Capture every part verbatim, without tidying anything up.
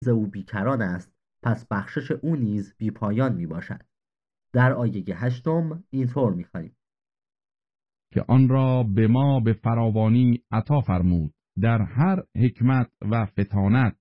او بیکران است، پس بخشش او نیز بی پایان می باشد. در آیه هشتم اینطور می خوانیم: که آن را به ما به فراوانی عطا فرمود در هر حکمت و فطانت.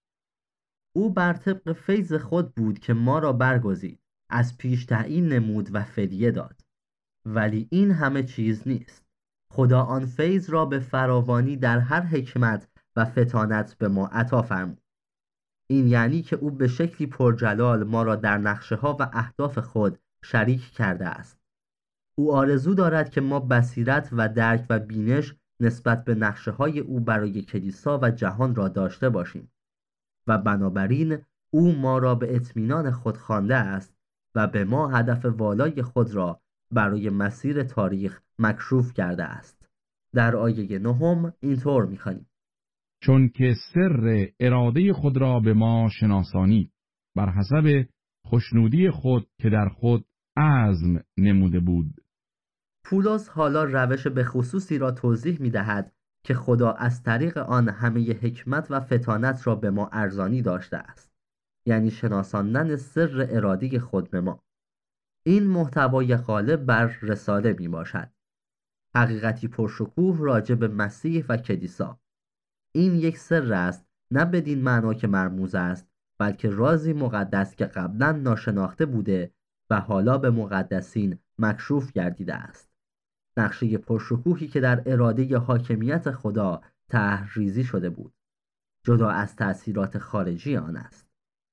او بر طبق فیض خود بود که ما را برگزید، از پیش تعیین نمود و فدیه داد. ولی این همه چیز نیست. خدا آن فیض را به فراوانی در هر حکمت و فطانت به ما عطا فرمود. این یعنی که او به شکلی پرجلال ما را در نقشه ها و اهداف خود شریک کرده است. او آرزو دارد که ما بصیرت و درک و بینش نسبت به نقشه های او برای کلیسا و جهان را داشته باشیم و بنابراین او ما را به اطمینان خود خوانده است و به ما هدف والای خود را برای مسیر تاریخ مکشوف کرده است. در آیه نهم اینطور می‌خوانیم: چون که سر اراده خود را به ما شناسانید بر حسب خوشنودی خود که در خود عزم نموده بود. پولس حالا روش به خصوصی را توضیح می‌دهد که خدا از طریق آن همه حکمت و فطانت را به ما ارزانی داشته است، یعنی شناساندن سر اراده خود به ما. این محتوای غالب بر رساله می باشد. حقیقتی پرشکوه راجع به مسیح و کلیسا. این یک سر است، نه بدین معنا که مرموز است، بلکه رازی مقدس که قبلا ناشناخته بوده و حالا به مقدسین مکشوف گردیده است. نقشه پرشکوهی که در اراده حاکمیت خدا طرح‌ریزی شده بود، جدا از تأثیرات خارجی آن است.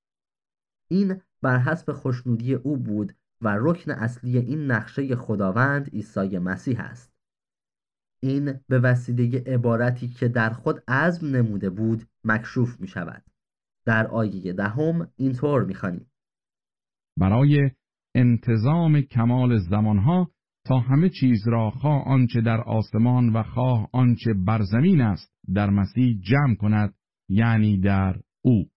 این بر حسب خوشنودی او بود و رکن اصلی این نقشه خداوند عیسی مسیح است. این به وسیله عبارتی که در خود عزم نموده بود مکشوف می شود. در آیه دهم اینطور می خوانیم: برای انتظام کمال زمانها تا همه چیز را خواه آنچه در آسمان و خواه آنچه بر زمین است در مسیح جمع کند، یعنی در او.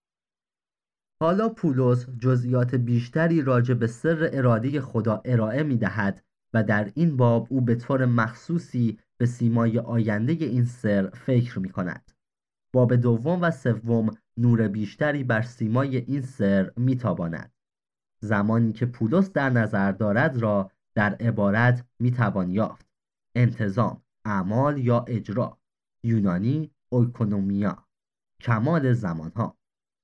حالا پولس جزئیات بیشتری راجع به سر اراده خدا ارائه می دهد و در این باب او به طور مخصوصی به سیمای آینده این سر فکر می کند. باب دوم و سوم نور بیشتری بر سیمای این سر می تاباند. زمانی که پولس در نظر دارد را در عبارت می توان یافت: انتظام، اعمال یا اجرا، یونانی اویکونومیا، کمال زمانها.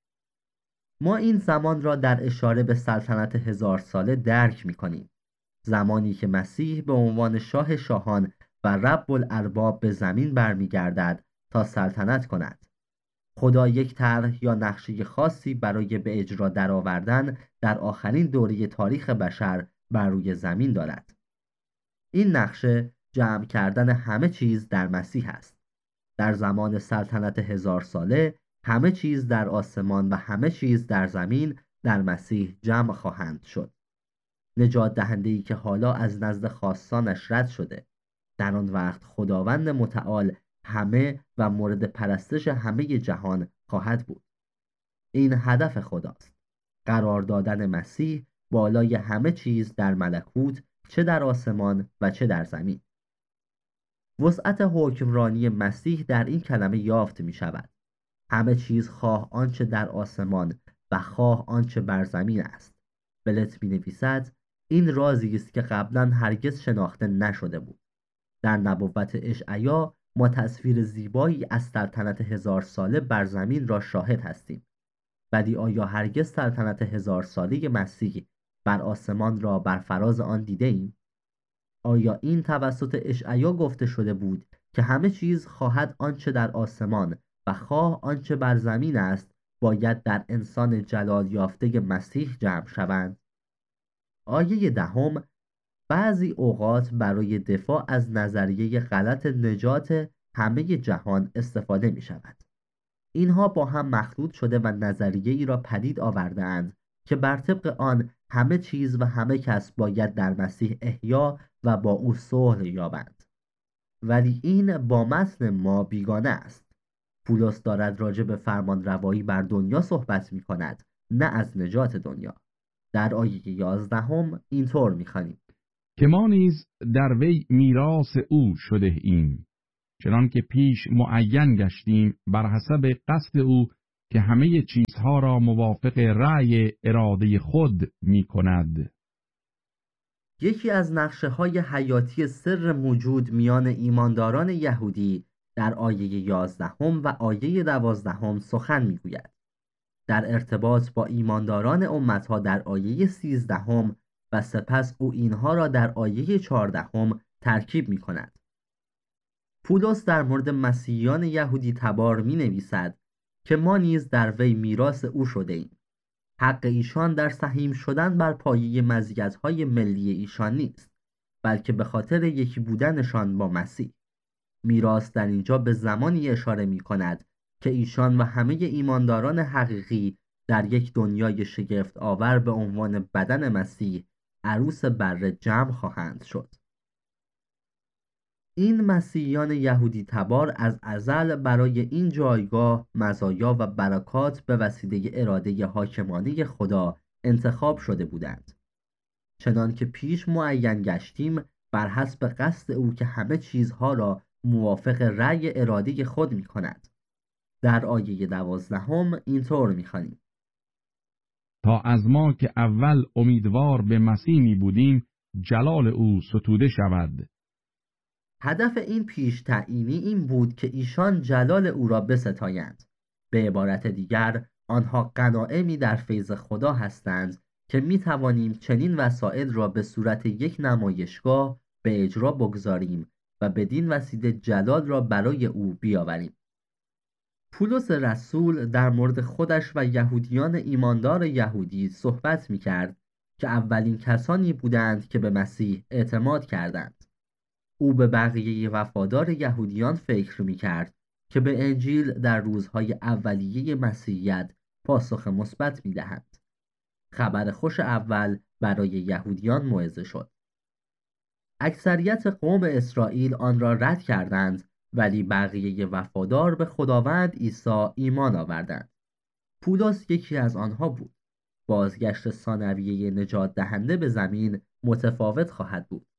ما این زمان را در اشاره به سلطنت هزار ساله درک می کنیم. زمانی که مسیح به عنوان شاه شاهان و رب الارباب به زمین برمیگردد تا سلطنت کند. خدا یک طرح یا نقشه خاصی برای به اجرا درآوردن در آخرین دوره تاریخ بشر بر روی زمین دارد. این نقشه جمع کردن همه چیز در مسیح است. در زمان سلطنت هزار ساله همه چیز در آسمان و همه چیز در زمین در مسیح جمع خواهند شد. نجات دهنده‌ای که حالا از نزد خاصانش رد شده، در آن وقت خداوند متعال همه و مورد پرستش همه جهان خواهد بود. این هدف خداست: قرار دادن مسیح بالای همه چیز در ملکوت، چه در آسمان و چه در زمین. وسعت حکمرانی مسیح در این کلمه یافت می شود. همه چیز خواه آنچه در آسمان و خواه آنچه بر زمین است. بلت می نویسد: این رازی است که قبلا هرگز شناخته نشده بود. در نبوت اشعیا ما تصویر زیبایی از سلطنت هزار ساله بر زمین را شاهد هستیم. ولی آیا هرگز سلطنت هزار ساله مسیح بر آسمان را بر فراز آن دیده ایم؟ آیا این توسط اشعیا گفته شده بود که همه چیز خواهد آنچه در آسمان و خواه آنچه بر زمین است باید در انسان جلال یافته مسیح جمع شوند؟ آیه دهم بعضی اوقات برای دفاع از نظریه غلط نجات همه جهان استفاده می شود. اینها با هم مخلوط شده و نظریه ای را پدید آورده اند که بر طبق آن همه چیز و همه کس باید در مسیح احیا و با او صلح یابند. ولی این با متن ما بیگانه است. پولس دارد راجع به فرمان روایی بر دنیا صحبت می کند، نه از نجات دنیا. در آیه یازدهم اینطور می خوانیم: که ما نیز در وی میراث او شده ایم، چنان که پیش معین گشتیم بر حسب قصد او که همه چیزها را موافق رأی اراده خود می کند. یکی از نقشه‌های حیاتی سر موجود میان ایمانداران یهودی در آیه یازدهم و آیه دوازدهم سخن میگوید. در ارتباط با ایمانداران امتها در آیه سیزدهم و سپس او اینها را در آیه چهاردهم ترکیب می کند. پولس در مورد مسیحیان یهودی تبار می نویسد که ما نیز در وی میراث او شده ایم. حق ایشان در سهیم شدن بر پایه مزیت‌های ملی ایشان نیست، بلکه به خاطر یکی بودنشان با مسیح. میراث در اینجا به زمانی اشاره می کند که ایشان و همه ایمانداران حقیقی در یک دنیای شگفت آور به عنوان بدن مسیح عروس بره جمع خواهند شد. این مسیحیان یهودی تبار از ازل برای این جایگاه مزایا و برکات به وسیله اراده حاکمانه خدا انتخاب شده بودند. چنان که پیش معین گشتیم بر حسب قصد او که همه چیزها را موافق رأی اراده خود می کند. در آیه دوازدهم اینطور می خوانیم: تا از ما که اول امیدوار به مسیح می بودیم جلال او ستوده شود. هدف این پیش تعیینی این بود که ایشان جلال او را بستایند. به عبارت دیگر آنها غنایمی در فیض خدا هستند که می توانیم چنین وسائل را به صورت یک نمایشگاه به اجرا بگذاریم و بدین وسیله جلال را برای او بیاوریم. پولس رسول در مورد خودش و یهودیان ایماندار یهودی صحبت می کرد که اولین کسانی بودند که به مسیح اعتماد کردند. او به بقیه وفادار یهودیان فکر می کرد که به انجیل در روزهای اولیه مسیحیت پاسخ مثبت می دهند. خبر خوش اول برای یهودیان موعظه شد. اکثریت قوم اسرائیل آن را رد کردند، ولی بقیه وفادار به خداوند عیسی ایمان آوردند. پولس یکی از آنها بود. بازگشت ثانویه نجات دهنده به زمین متفاوت خواهد بود.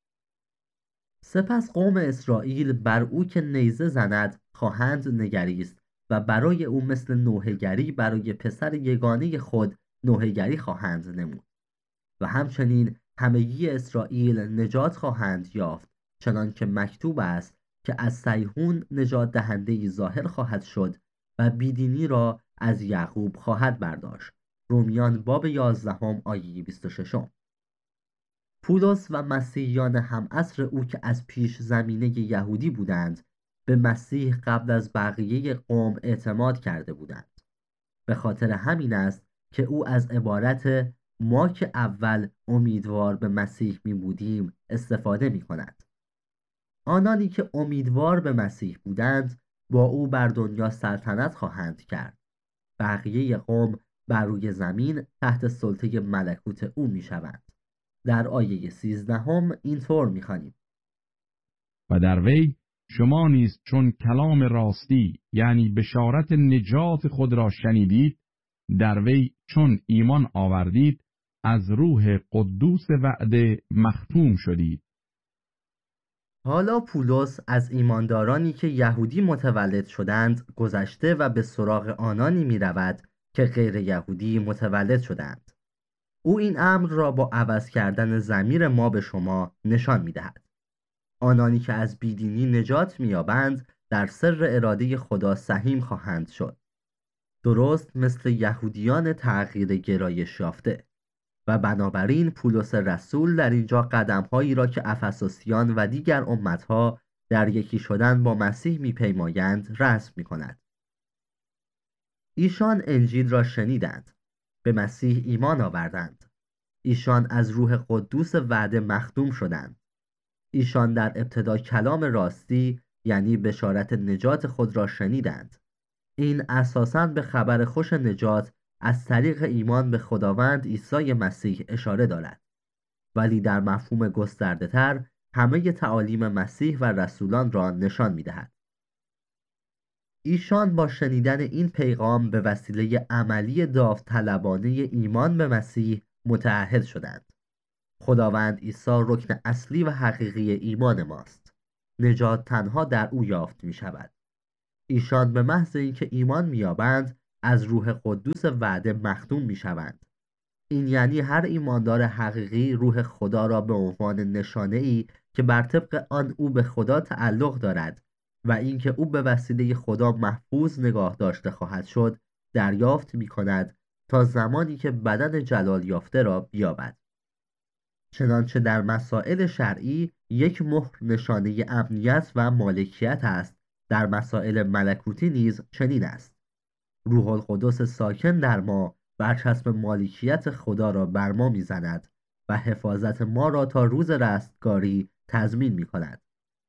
سپس قوم اسرائیل بر او که نیزه زند خواهند نگریست و برای او مثل نوحه‌گری برای پسر یگانه خود نوحه‌گری خواهند نمود. و همچنین همگی اسرائیل نجات خواهند یافت، چنان که مکتوب است که از سیحون نجات دهنده‌ای ظاهر خواهد شد و بیدینی را از یعقوب خواهد برداشت. رومیان باب یازدهم آیه بیست و شش. پولس و مسیحیان همعصر او که از پیش زمینه یهودی بودند به مسیح قبل از بقیه قوم اعتماد کرده بودند. به خاطر همین است که او از عبارت ما که اول امیدوار به مسیح می بودیم استفاده می کند. آنانی که امیدوار به مسیح بودند با او بر دنیا سلطنت خواهند کرد. بقیه قوم بر روی زمین تحت سلطه ملکوت او می شوند. در آیه سیزدهم اینطور می خوانیم: و در وی شما نیز چون کلام راستی یعنی بشارت نجات خود را شنیدید، در وی چون ایمان آوردید از روح قدوس وعده مختوم شدید. حالا پولس از ایماندارانی که یهودی متولد شدند گذشته و به سراغ آنانی می رود که غیر یهودی متولد شدند. او این امر را با عوض کردن ضمیر ما به شما نشان می دهد. آنانی که از بیدینی نجات می یابند در سر اراده خدا سهیم خواهند شد. درست مثل یهودیان تغییر گرایش یافته. و بنابراین پولس رسول در اینجا قدم‌هایی را که افسوسیان و دیگر امتها در یکی شدن با مسیح می‌پیمایند رسم می‌کند. ایشان انجیل را شنیدند، به مسیح ایمان آوردند. ایشان از روح قدوس وعده مخدوم شدند. ایشان در ابتدا کلام راستی یعنی بشارت نجات خود را شنیدند. این اساساً به خبر خوش نجات از طریق ایمان به خداوند عیسی مسیح اشاره دارد، ولی در مفهوم گسترده تر همه تعالیم مسیح و رسولان را نشان می دهد. ایشان با شنیدن این پیغام به وسیله عملی داوطلبانه ایمان به مسیح متعهد شدند. خداوند عیسی رکن اصلی و حقیقی ایمان ماست. نجات تنها در او یافت می شود. ایشان به محض اینکه ایمان می یابند از روح قدوس وعده مختوم می شوند. این یعنی هر ایماندار حقیقی روح خدا را به عنوان نشانه ای که بر طبق آن او به خدا تعلق دارد و اینکه او به وسیله خدا محفوظ نگاه داشته خواهد شد دریافت می کند تا زمانی که بدن جلال یافته را بیابد. چنانچه در مسائل شرعی یک مهر نشانه امنیت و مالکیت است، در مسائل ملکوتی نیز چنین است. روح القدس ساکن در ما برچسب مالکیت خدا را بر ما می‌زند و حفاظت ما را تا روز رستگاری تضمین می‌کند.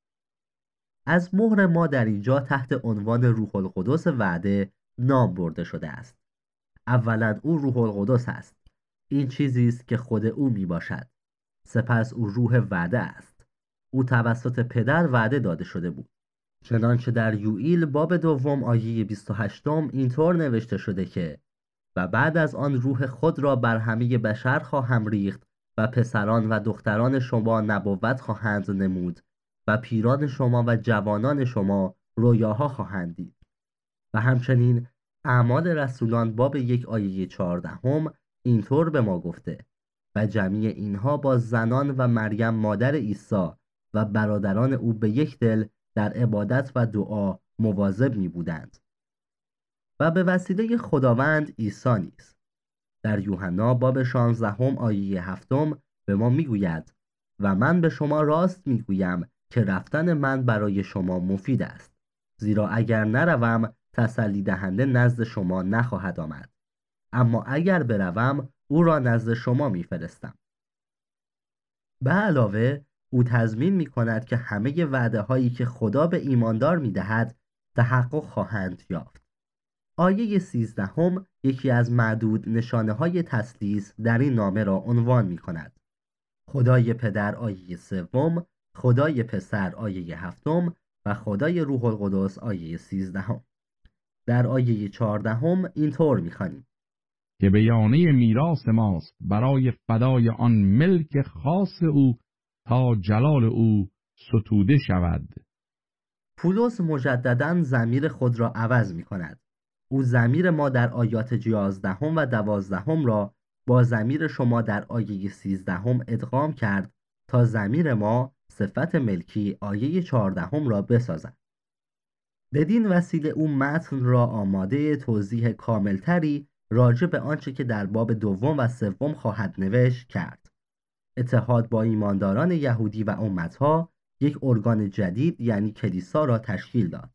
از مهر ما در اینجا تحت عنوان روح القدس وعده نام برده شده است. اولا او روح القدس است. این چیزی است که خود او می باشد. سپس او روح وعده است. او توسط پدر وعده داده شده بود. چنانچه در یوئیل باب دوم آیه بیست و هشت اینطور نوشته شده که و بعد از آن روح خود را بر همه بشر خواهم ریخت و پسران و دختران شما نبوت خواهند نمود و پیران شما و جوانان شما رویاها خواهند دید. و همچنین اعمال رسولان باب یک آیه چهاردهم اینطور به ما گفته و جمیع اینها با زنان و مریم مادر عیسی و برادران او به یک دل در عبادت و دعا مواظب می بودند. و به وسیله خداوند عیسی نیز در یوحنا باب شانزدهم آیه هفتم به ما می گوید و من به شما راست می گویم که رفتن من برای شما مفید است، زیرا اگر نروم تسلی دهنده نزد شما نخواهد آمد، اما اگر بروم او را نزد شما میفرستم. به علاوه او تضمین می کند که همه وعده هایی که خدا به ایماندار می دهد تحقق خواهند یافت. آیه سیزدهم یکی از معدود نشانه های تثلیث در این نامه را عنوان می کند. خدای پدر آیه سوم، خدای پسر آیه هفتم و خدای روح القدس آیه سیزدهم. در آیه چهاردهم اینطور می‌خوانیم که بیانیه میراث ماست برای فدای آن ملک خاص او تا جلال او ستوده شود. پولس مجدداً ضمیر خود را عوض می‌کند. او ضمیر ما در آیات یازدهم و دوازدهم را با ضمیر شما در آیه سیزدهم ادغام کرد تا ضمیر ما صفت ملکی آیه چهاردهم را بسازد. بدین وسیله او متن را آماده توضیح کاملتری راجع به آنچه که در باب دوم و سوم خواهد نوشت کرد. اتحاد با ایمانداران یهودی و امتها یک ارگان جدید یعنی کلیسا را تشکیل داد.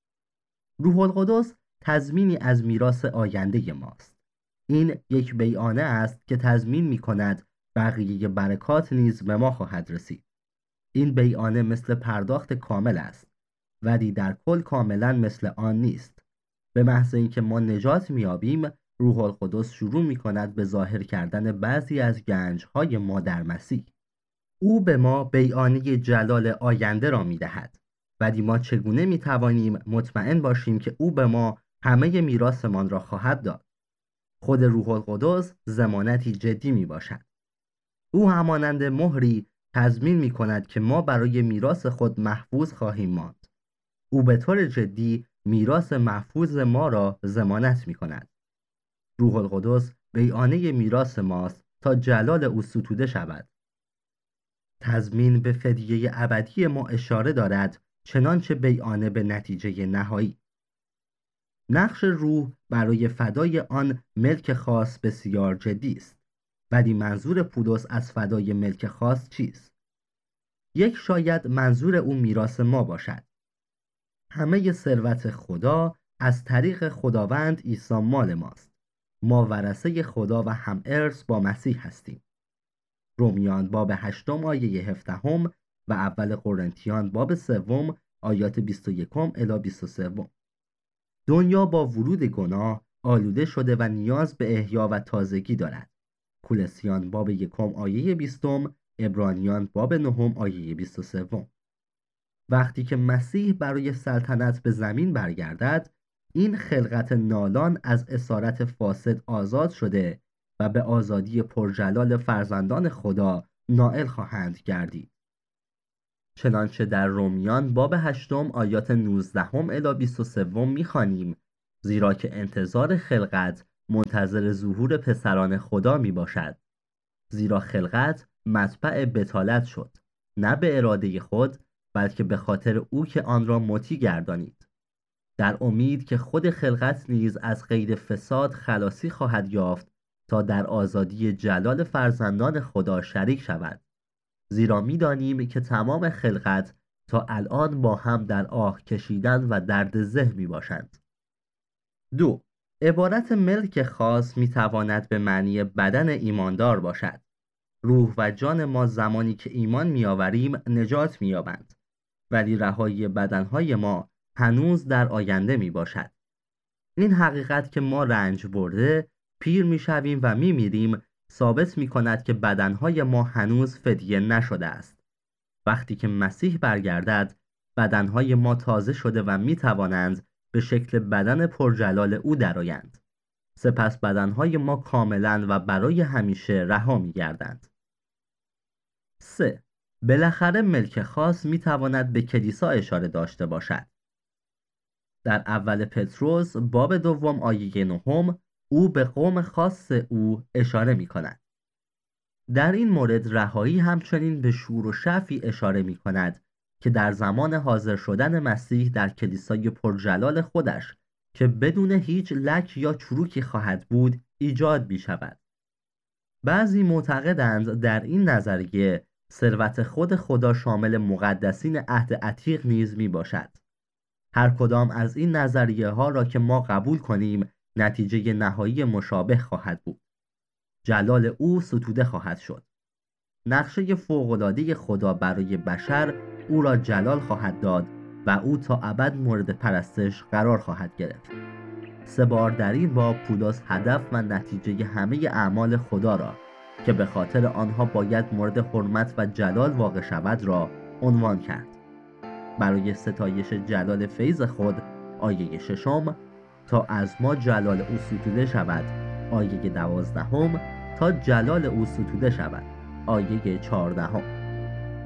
روح القدس تضمینی از میراث آینده ماست. این یک بیانه است که تضمین می کند بقیه برکات نیز به ما خواهد رسید. این بیانه مثل پرداخت کامل است، ولی در کل کاملا مثل آن نیست. به محض اینکه ما نجات میابیم، روح القدس شروع می کند به ظاهر کردن بعضی از گنجهای ما در مسیح. او به ما بیانیه جلال آینده را می دهد، ولی ما چگونه می توانیم مطمئن باشیم که او به ما همه میراثمان را خواهد داد؟ خود روح القدس ضمانتی جدی می باشد. او همانند مهری تضمین می کند که ما برای میراث خود محفوظ خواهیم ماند. او به طور جدی میراث محفوظ ما را ضمانت می کند. روح القدس بیانیه میراث ماست تا جلال او ستوده شود. تضمین به فدیه ابدی ما اشاره دارد، چنانچه بیانه به نتیجه نهایی. نقش روح برای فدای آن ملک خاص بسیار جدی است. ولی منظور پولس از فدای ملک خاص چیست؟ یک شاید منظور او میراث ما باشد. همه ثروت خدا از طریق خداوند عیسی مال ماست. ما ورثه خدا و هم ارث با مسیح هستیم. رومیان باب هشتم آیه هفدهم و اول قرنتیان باب سوم آیات بیست و یکم الی بیست و سوم. دنیا با ورود گناه آلوده شده و نیاز به احیا و تازگی دارد. کولسیان باب یکم آیه بیستم، عبرانیان باب نهم آیه بیست و سوم. وقتی که مسیح برای سلطنت به زمین برگردد، این خلقت نالان از اسارت فاسد آزاد شده و به آزادی پرجلال فرزندان خدا نائل خواهند گردید. چنانچه در رومیان باب هشتم آیات نوزدهم الی بیست و سوم می‌خوانیم زیرا که انتظار خلقت منتظر ظهور پسران خدا می باشد. زیرا خلقت متبع بطالت شد، نه به اراده خود، بلکه به خاطر او که آن را مطیع گردانید، در امید که خود خلقت نیز از قید فساد خلاصی خواهد یافت تا در آزادی جلال فرزندان خدا شریک شود. زیرا می‌دانیم که تمام خلقت تا الان با هم در آه کشیدن و درد زه می باشند. دو. عبارت ملک خاص می تواند به معنی بدن ایماندار باشد. روح و جان ما زمانی که ایمان می آوریم نجات می یابند، ولی رهایی بدنهای ما هنوز در آینده می باشد. این حقیقت که ما رنج برده پیر می شویم و می میریم ثابت می کند که بدنهای ما هنوز فدیه نشده است. وقتی که مسیح برگردد بدنهای ما تازه شده و می توانند به شکل بدن پرجلال او درآیند. سپس بدنهای ما کاملا و برای همیشه رها می گردند. سه. بالاخره ملک خاص می تواند به کلیسا اشاره داشته باشد. در اول پتروس باب دوم آیه نهم او به قوم خاص او اشاره می کند. در این مورد رهایی همچنین به شور و شفی اشاره می کند که در زمان حاضر شدن مسیح در کلیسای پرجلال خودش که بدون هیچ لک یا چروکی خواهد بود ایجاد می شود. بعضی معتقدند در این نظریه ثروت خود خدا شامل مقدسین عهد عتیق نیز می باشد. هر کدام از این نظریه ها را که ما قبول کنیم نتیجه نهایی مشابه خواهد بود. جلال او ستوده خواهد شد. نقشه فوق‌العاده خدا برای بشر او را جلال خواهد داد و او تا ابد مورد پرستش قرار خواهد گرفت. سه بار در این باب پولس هدف و نتیجه همه اعمال خدا را که به خاطر آنها باید مورد حرمت و جلال واقع شود را عنوان کرد. برای ستایش جلال فیض خود آیه ششم تا از ما جلال او ستوده شود آیه دوازدهم تا جلال او ستوده شود آیه چهاردهم.